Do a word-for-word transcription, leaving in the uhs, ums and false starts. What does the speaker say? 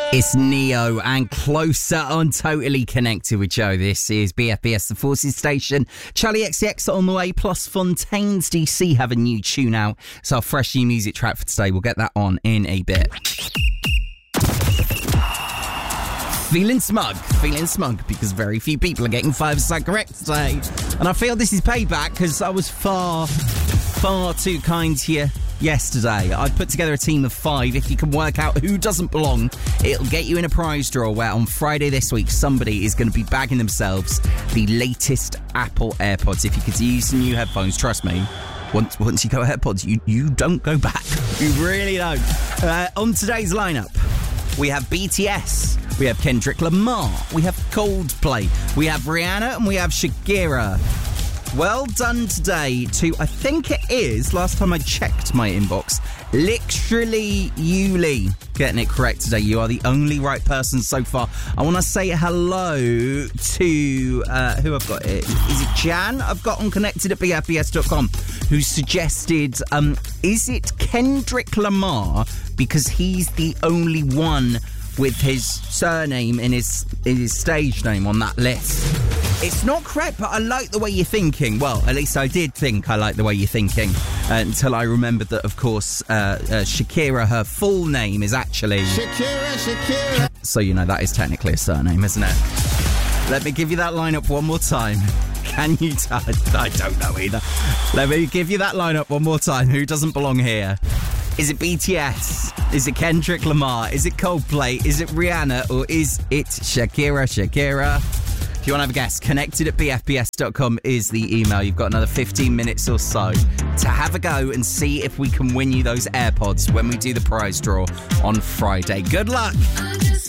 It's Neo and Closer on Totally Connected with Joe. This is B F B S, the Forces Station. Charlie X C X on the way, plus Fontaines D C have a new tune out. It's our fresh new music track for today. We'll get that on in a bit. Feeling smug, feeling smug because very few people are getting five percent correct today. And I feel this is payback because I was far, far too kind to you yesterday. I put together a team of five. If you can work out who doesn't belong, it'll get you in a prize draw where on Friday this week somebody is going to be bagging themselves the latest Apple AirPods. If you could use some new headphones, trust me, once once you go AirPods, you, you don't go back. You really don't. Uh, on today's lineup, we have B T S, we have Kendrick Lamar, we have Coldplay, we have Rihanna, and we have Shakira. Well done today to, I think it is, last time I checked my inbox, literally Yuli. Getting it correct today. You are the only right person so far. I want to say hello to, uh, who I've got here. Is it Jan? I've got on connected at b f b s dot com, who suggested, um, is it Kendrick Lamar? Because he's the only one with his surname in his, in his stage name on that list. It's not correct, but I like the way you're thinking. Well, at least I did think I like the way you're thinking uh, until I remembered that, of course, uh, uh, Shakira, her full name is actually Shakira, Shakira. So, you know, that is technically a surname, isn't it? Let me give you that lineup one more time. Can you tell? I don't know either. Let me give you that lineup one more time. Who doesn't belong here? Is it B T S? Is it Kendrick Lamar? Is it Coldplay? Is it Rihanna? Or is it Shakira, Shakira? If you want to have a guess, connected at b f b s dot com is the email. You've got another fifteen minutes or so to have a go and see if we can win you those AirPods when we do the prize draw on Friday. Good luck!